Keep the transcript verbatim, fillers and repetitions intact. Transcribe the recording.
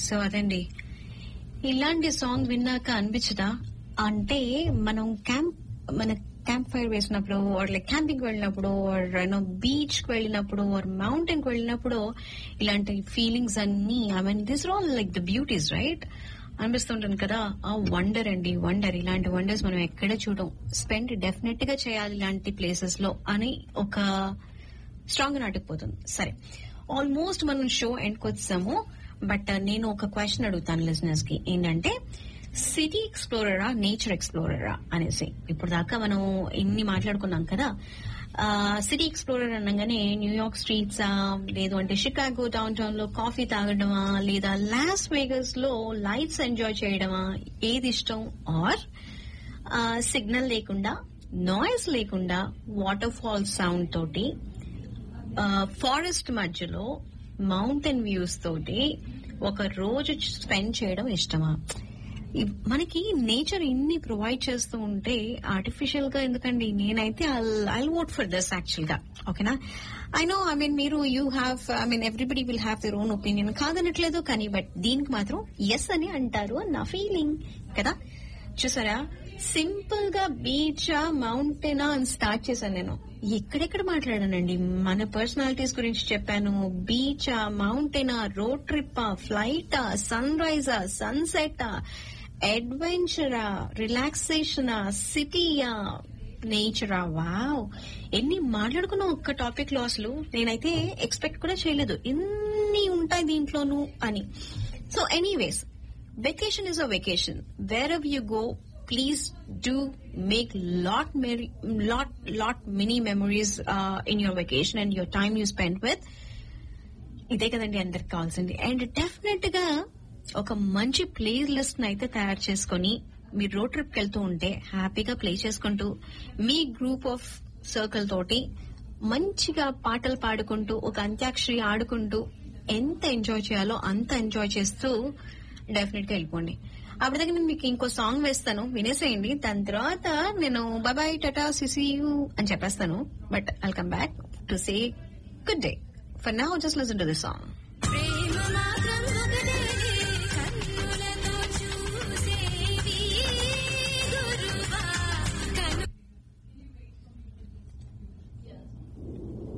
So అదండి, ఇలాంటి song విన్నాక అనిపించదా అంటే మనం క్యాంప్ మన క్యాంప్ ఫైర్ వేసినప్పుడు ఆర్ లైక్ క్యాంపింగ్ వెళ్ళినప్పుడు ఆర్ బీచ్ కి వెళ్ళినప్పుడు ఆర్ మౌంటైన్ కి వెళ్ళినప్పుడు ఇలాంటి ఫీలింగ్స్ అన్ని I mean this are all like the beauties right అనిపిస్తుంటుంది కదా. ఆ వండర్ అండి, వండర్. ఇలాంటి వండర్స్ మనం ఎక్కడ చూడం. స్పెండ్ డెఫినెట్ గా చేయాలి ఇలాంటి ప్లేసెస్ లో అని ఒక స్ట్రాంగ్ నాటుకుపోతుంది. సరే, ఆల్మోస్ట్ మనం షో ఎండ్కి వచ్చాము. బట్ నేను ఒక క్వశ్చన్ అడుగుతాను లిజనర్స్ కి, ఏంటంటే సిటీ ఎక్స్ప్లోరరా నేచర్ ఎక్స్ప్లోరరా అనేసి. ఇప్పుడు దాకా మనం ఇన్ని మాట్లాడుకున్నాం కదా. సిటీ ఎక్స్ప్లోరర్ అనగానే న్యూయార్క్ స్ట్రీట్సా, లేదు అంటే షికాగో డౌన్ టౌన్ లో కాఫీ తాగడమా, లేదా లాస్ వేగస్ లో లైట్స్ ఎంజాయ్ చేయడమా, ఏది ఇష్టం? ఆర్ సిగ్నల్ లేకుండా, నాయిస్ లేకుండా, వాటర్ ఫాల్ సౌండ్ తోటి, ఫారెస్ట్ మధ్యలో మౌంటైన్ వ్యూస్ తోటి ఒక రోజు స్పెండ్ చేయడం ఇష్టమా? మనకి నేచర్ ఇన్ని ప్రొవైడ్ చేస్తూ ఉంటే ఆర్టిఫిషియల్ గా ఎందుకండి? నేనైతే I vote for this actual గా. ఓకేనా? ఐ నో, ఐ మీన్ మీరు you have I mean everybody will have their own opinion, కాదనట్లేదు. కానీ బట్ దీనికి మాత్రం ఎస్ అని అంటారు అని నా ఫీలింగ్ కదా. చూసారా, సింపుల్ గా బీచా మౌంటైనా అని స్టార్ట్ చేశాను నేను. ఎక్కడెక్కడ మాట్లాడానండి, మన పర్సనాలిటీస్ గురించి చెప్పాను. బీచా, మౌంటైనా, రోడ్ ట్రిప్పా, ఫ్లైటా, సన్ రైజా, సన్సెటా, అడ్వెంచరా, రిలాక్సేషనా, సిటీయా, నేచరా. వావ్, ఎన్ని మాట్లాడుకున్నాం ఒక్క టాపిక్ లో. అసలు నేనైతే ఎక్స్పెక్ట్ కూడా చేయలేదు ఎన్ని ఉంటాయి దీంట్లోనూ అని. So anyways, vacation is a vacation. Wear ever you go, please do make lot lot lot many memories uh, in your vacation and your time you spend with. ఇదే కదండి అందరికి కావాల్సింది. అండ్ డెఫినెట్ గా ఒక మంచి ప్లే లిస్ట్ అయితే తయారు చేసుకుని మీరు రోడ్ ట్రిప్ వెళ్తూ ఉంటే హ్యాపీగా ప్లే చేసుకుంటూ మీ గ్రూప్ ఆఫ్ సర్కిల్ తోటి మంచిగా పాటలు పాడుకుంటూ ఒక అంత్యాక్షరి ఆడుకుంటూ ఎంత ఎంజాయ్ చేయాలో అంత ఎంజాయ్ చేస్తూ డెఫినెట్ గా వెళ్ళిపోండి. అప్పటి దగ్గర నేను మీకు ఇంకో సాంగ్ వేస్తాను, వినేసేయండి. దాని తర్వాత నేను బాబాయ్ టాటా సిసి యూ అని చెప్పేస్తాను. But I'll come back to say good day. For now just listen to this song.